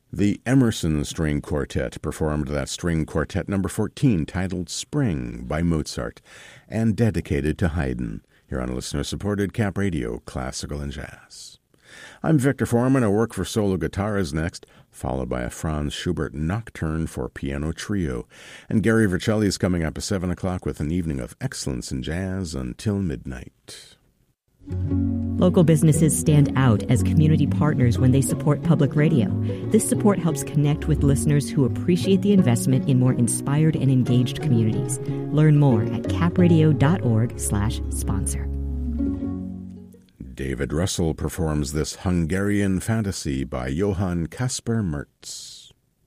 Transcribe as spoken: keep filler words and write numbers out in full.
The Emerson String Quartet performed that string quartet number fourteen titled Spring by Mozart and dedicated to Haydn here on listener-supported Cap Radio, Classical and Jazz. I'm Victor Foreman. I work for solo guitars next, followed by a Franz Schubert nocturne for piano trio. And Gary Vercelli is coming up at seven o'clock with an evening of excellence in jazz until midnight. Local businesses stand out as community partners when they support public radio. This support helps connect with listeners who appreciate the investment in more inspired and engaged communities. Learn more at capradio.org slash sponsor. David Russell performs this Hungarian fantasy by Johann Caspar Merz.